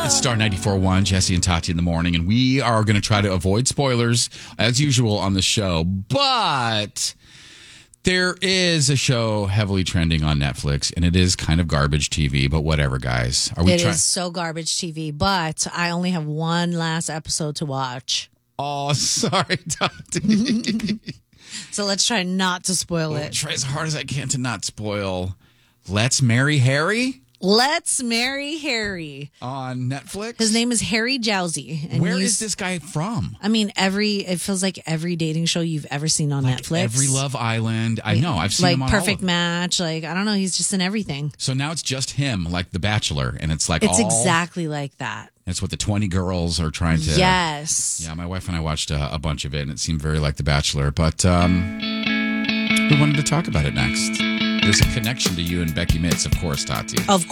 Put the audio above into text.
It's Star 94.1, Jesse and Tati in the morning, and we are going to try to avoid spoilers, as usual, on the show. But there is a show heavily trending on Netflix, and it is kind of garbage TV, but whatever, guys. It is so garbage TV, but I only have one last episode to watch. Oh, sorry, Tati. So let's try not to spoil it. Try as hard as I can to not spoil Let's Marry Harry. Let's Marry Harry. On Netflix? His name is Harry Jowsey. And where is this guy from? I mean, it feels like every dating show you've ever seen on Netflix. Every Love Island. I know. I've seen like him on Perfect Match. Like, I don't know. He's just in everything. So now it's just him, like The Bachelor. And it's like It's exactly like that. It's what the 20 girls are trying to... Yes. Yeah, my wife and I watched a bunch of it, and it seemed very like The Bachelor. But we wanted to talk about it next. There's a connection to you and Becky Mitz, of course, Tati. Of